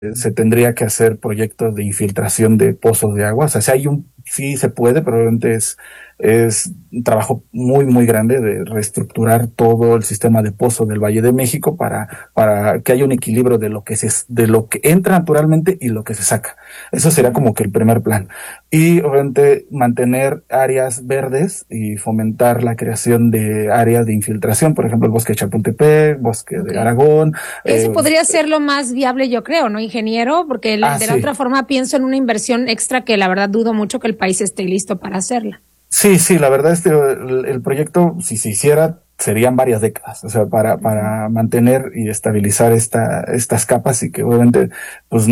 se tendría que hacer proyectos de infiltración de pozos de agua. O sea, si hay sí se puede, pero obviamente es un trabajo muy, muy grande de reestructurar todo el sistema de pozos del Valle de México para que haya un equilibrio de lo que entra naturalmente y lo que se saca. Eso sería como que el primer plan. Y obviamente mantener áreas verdes y fomentar la creación de áreas de infiltración, por ejemplo, el bosque de Chapultepec, bosque de Okay. Aragón. Ese eh, podría ser lo más viable, yo creo, ¿no, ingeniero? Porque de la sí. otra forma pienso en una inversión extra que la verdad dudo mucho que el país esté listo para hacerla. Sí, sí, la verdad es que el proyecto, si se hiciera, serían varias décadas, o sea, Ujú. para mantener y estabilizar estas capas y que obviamente, pues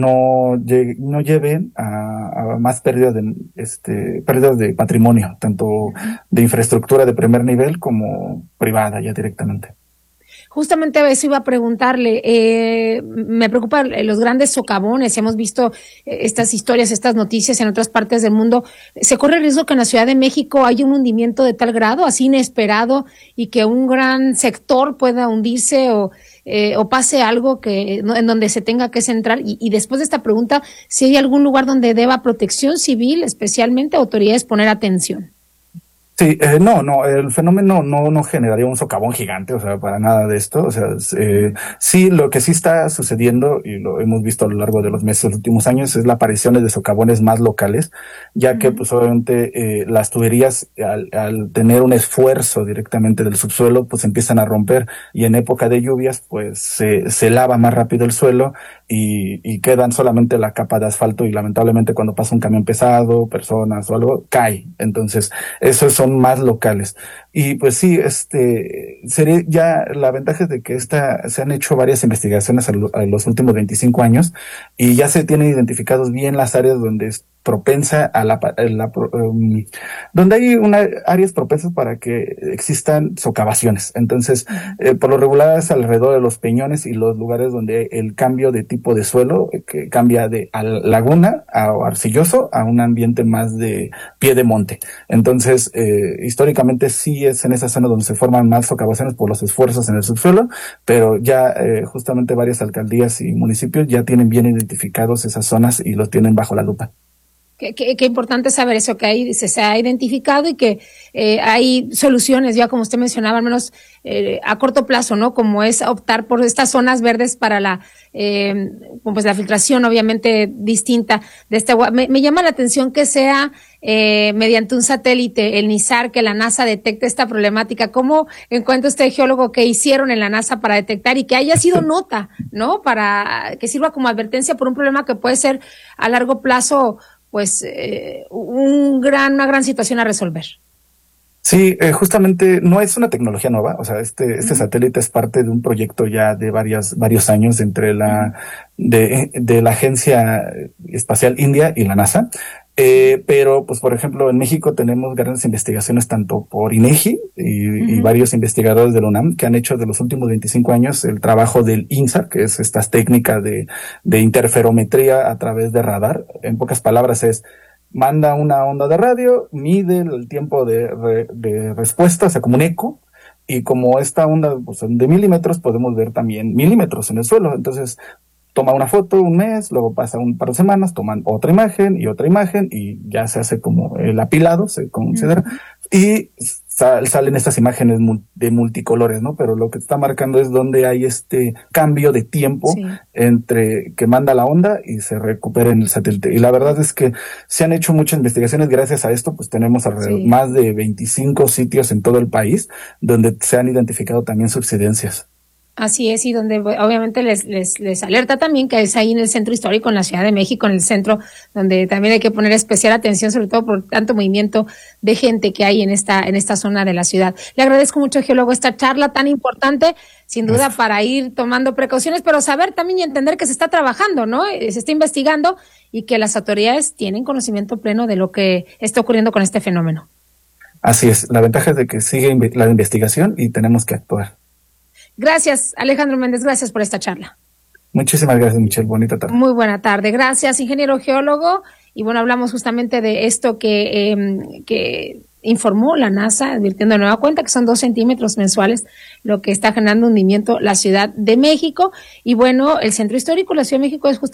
no lleven a más pérdidas de patrimonio, tanto Ujú. de infraestructura de primer nivel como privada ya directamente. Justamente a eso iba a preguntarle. Me preocupan los grandes socavones. Hemos visto estas historias, estas noticias en otras partes del mundo. ¿Se corre el riesgo que en la Ciudad de México haya un hundimiento de tal grado, así inesperado, y que un gran sector pueda hundirse o pase algo en donde se tenga que centrar? Y después de esta pregunta, si hay algún lugar donde deba protección civil, especialmente autoridades, poner atención. Sí, no, el fenómeno no generaría un socavón gigante, o sea, para nada de esto. O sea, sí, lo que sí está sucediendo, y lo hemos visto a lo largo de los meses, los últimos años, es la aparición de socavones más locales, ya que, Ujú. pues, obviamente, las tuberías, al tener un esfuerzo directamente del subsuelo, pues empiezan a romper, y en época de lluvias, pues, se lava más rápido el suelo y quedan solamente la capa de asfalto, y lamentablemente cuando pasa un camión pesado, personas o algo, cae. Entonces, esos son más locales. Y pues sí, sería ya la ventaja es de que se han hecho varias investigaciones a los últimos 25 años y ya se tienen identificados bien las áreas donde es propensa a donde hay áreas propensas para que existan socavaciones. Entonces, Ujú. por lo regular es alrededor de los peñones y los lugares donde el cambio de tipo de suelo, que cambia de laguna a arcilloso a un ambiente más de pie de monte. Entonces, históricamente sí es en esa zona donde se forman más socavaciones por los esfuerzos en el subsuelo, pero ya justamente varias alcaldías y municipios ya tienen bien identificados esas zonas y los tienen bajo la lupa. Qué importante saber eso, que ahí se ha identificado y que hay soluciones, ya como usted mencionaba, al menos a corto plazo, ¿no? Como es optar por estas zonas verdes para pues la filtración, obviamente, distinta de este agua. Me llama la atención que sea mediante un satélite, el NISAR, que la NASA detecte esta problemática. ¿Cómo encuentra usted, geólogo, que hicieron en la NASA para detectar y que haya sido nota, ¿no? Para que sirva como advertencia por un problema que puede ser a largo plazo, pues una gran situación a resolver. Sí, justamente no es una tecnología nueva, o sea, este Uh-huh. satélite es parte de un proyecto ya de varios años entre Uh-huh. de la Agencia Espacial India y la NASA. Pero, pues, por ejemplo, en México tenemos grandes investigaciones tanto por INEGI y Uh-huh. varios investigadores de la UNAM que han hecho de los últimos 25 años el trabajo del INSAR, que es estas técnicas de interferometría a través de radar. En pocas palabras es manda una onda de radio, mide el tiempo de respuesta, o sea, como un eco, y como esta onda pues, son de milímetros, podemos ver también milímetros en el suelo. Entonces, toma una foto un mes, luego pasa un par de semanas, toman otra imagen, y ya se hace como el apilado, se considera, Uh-huh. y salen estas imágenes de multicolores, ¿no? Pero lo que está marcando es donde hay este cambio de tiempo Sí. entre que manda la onda y se recupera en el satélite. Y la verdad es que se han hecho muchas investigaciones gracias a esto, pues tenemos alrededor Sí. más de 25 sitios en todo el país donde se han identificado también subsidencias. Así es, y donde obviamente les alerta también que es ahí en el centro histórico, en la Ciudad de México, en el centro, donde también hay que poner especial atención, sobre todo por tanto movimiento de gente que hay en esta zona de la ciudad. Le agradezco mucho, geólogo, esta charla tan importante, sin duda, Gracias. para ir tomando precauciones, pero saber también y entender que se está trabajando, ¿no? Se está investigando y que las autoridades tienen conocimiento pleno de lo que está ocurriendo con este fenómeno. Así es, la ventaja es de que sigue la investigación y tenemos que actuar. Gracias, Alejandro Méndez, gracias por esta charla. Muchísimas gracias, Michelle. Bonita tarde. Muy buena tarde. Gracias, ingeniero geólogo. Y bueno, hablamos justamente de esto que informó la NASA, advirtiendo de nueva cuenta que son 2 centímetros mensuales lo que está generando hundimiento la Ciudad de México. Y bueno, el centro histórico de la Ciudad de México es justamente